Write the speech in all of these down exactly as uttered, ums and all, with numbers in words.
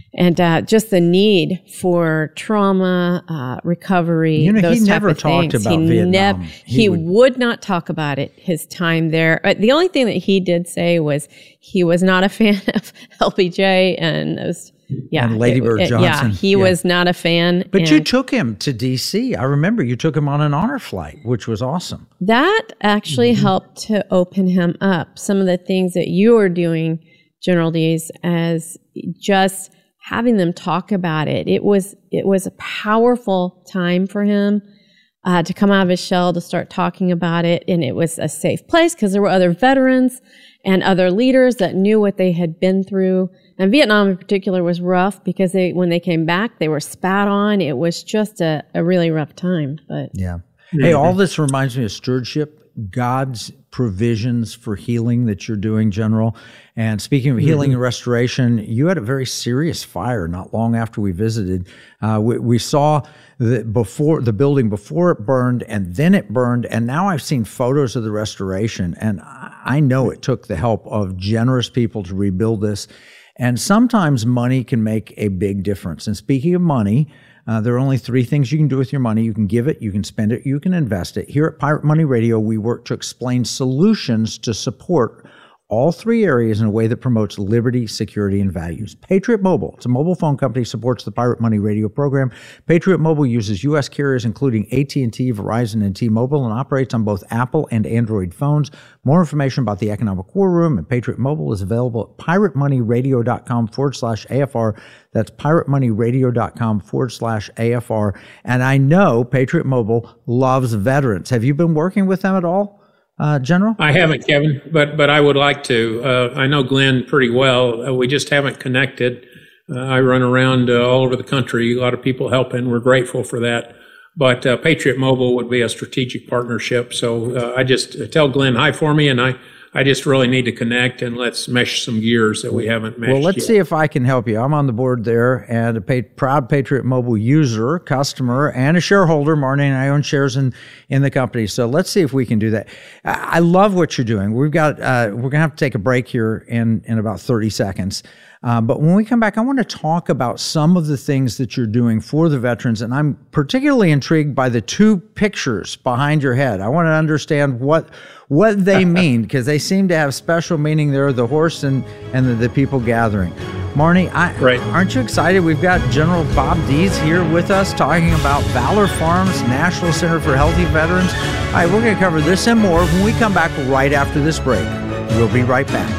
and uh, just the need for trauma, uh, recovery, you know, those he type never of talked things. about he Vietnam. Nev- he he would, would not talk about it, his time there. Uh, the only thing that he did say was he was not a fan of L B J and those, yeah, and Lady Bird it, it, Johnson. Yeah, he yeah. was not a fan. But and you took him to D C. I remember you took him on an honor flight, which was awesome. That actually mm-hmm. helped to open him up. Some of the things that you were doing, General Dees, as just having them talk about it. It was it was a powerful time for him uh, to come out of his shell, to start talking about it. And it was a safe place because there were other veterans and other leaders that knew what they had been through. And Vietnam in particular was rough because they, when they came back, they were spat on. It was just a, a really rough time. But yeah. Hey, all this reminds me of stewardship, God's provisions for healing that you're doing, General. And speaking of healing mm-hmm. and restoration, you had a very serious fire not long after we visited. Uh, we, we saw the before the building before it burned, and then it burned, and now I've seen photos of the restoration, and I know it took the help of generous people to rebuild this. And sometimes money can make a big difference. And speaking of money, Uh, there are only three things you can do with your money. You can give it, you can spend it, you can invest it. Here at Pirate Money Radio, we work to explain solutions to support all three areas in a way that promotes liberty, security, and values. Patriot Mobile, it's a mobile phone company, supports the Pirate Money Radio program. Patriot Mobile uses U S carriers including A T and T, Verizon, and T-Mobile, and operates on both Apple and Android phones. More information about the Economic War Room and Patriot Mobile is available at piratemoneyradio.com forward slash AFR. That's piratemoneyradio.com forward slash AFR. And I know Patriot Mobile loves veterans. Have you been working with them at all? Uh, General? I haven't, Kevin, but but I would like to. Uh, I know Glenn pretty well. Uh, we just haven't connected. Uh, I run around uh, all over the country. A lot of people helping. We're grateful for that. But uh, Patriot Mobile would be a strategic partnership. So uh, I just uh, tell Glenn hi for me, and I, I just really need to connect and let's mesh some gears that we haven't meshed Well, let's yet. see if I can help you. I'm on the board there and a pa- proud Patriot Mobile user, customer, and a shareholder. Marnie and I own shares in, in the company. So let's see if we can do that. I, I love what you're doing. We've got, uh, we're going to have to take a break here in, in about thirty seconds. Uh, but when we come back, I want to talk about some of the things that you're doing for the veterans. And I'm particularly intrigued by the two pictures behind your head. I want to understand what what they mean, because they seem to have special meaning there, the horse and, and the, the people gathering. Marnie, I, right. aren't you excited? We've got General Bob Dees here with us talking about Valor Farms National Center for Healthy Veterans. All right, we're going to cover this and more when we come back right after this break. We'll be right back.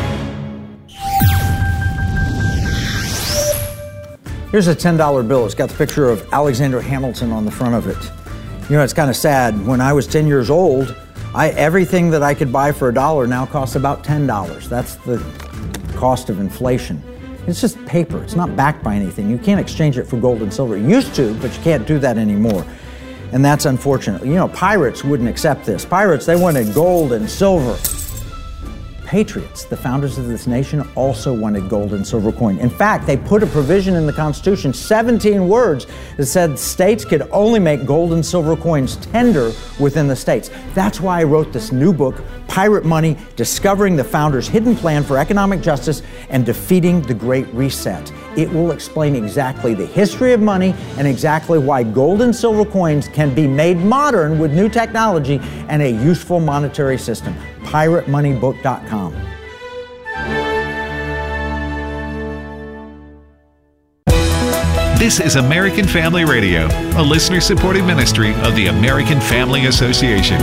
Here's a ten dollar bill. It's got the picture of Alexander Hamilton on the front of it. You know, it's kind of sad. When I was ten years old, I, everything that I could buy for a dollar now costs about ten dollars. That's the cost of inflation. It's just paper. It's not backed by anything. You can't exchange it for gold and silver. You used to, but you can't do that anymore. And that's unfortunate. You know, pirates wouldn't accept this. Pirates, they wanted gold and silver. Patriots, the founders of this nation, also wanted gold and silver coin. In fact, they put a provision in the Constitution, seventeen words, that said states could only make gold and silver coins tender within the states. That's why I wrote this new book, Pirate Money, Discovering the Founders' Hidden Plan for Economic Justice and Defeating the Great Reset. It will explain exactly the history of money and exactly why gold and silver coins can be made modern with new technology and a useful monetary system. pirate money book dot com. This is American Family Radio, a listener-supported ministry of the American Family Association.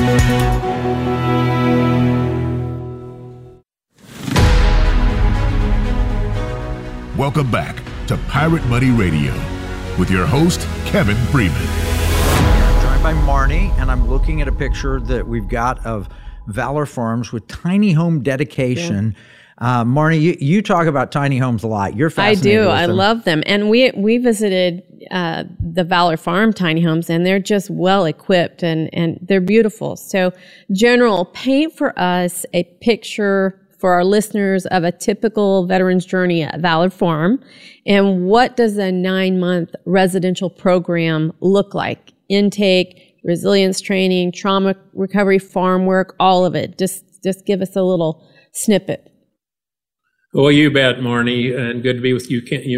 Welcome back to Pirate Money Radio with your host, Kevin Freeman. I'm joined by Marnie, and I'm looking at a picture that we've got of Valor Farms with tiny home dedication. Yeah. Uh, Marnie, you, you talk about tiny homes a lot. You're fascinated I do. with I them. love them. And we we visited uh, the Valor Farm tiny homes, and they're just well equipped and, and they're beautiful. So, General, paint for us a picture for our listeners of a typical veteran's journey at Valor Farm. And what does a nine-month residential program look like? Intake, resilience training, trauma recovery, farm work, all of it. Just just give us a little snippet. Well, you bet, Marnie, and good to be with you, Ken, you